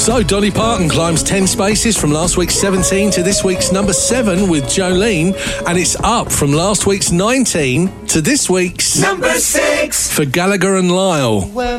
So Dolly Parton climbs 10 spaces from last week's 17 to this week's number 7 with Jolene, and it's up from last week's 19 to this week's number 6 for Gallagher and Lyle.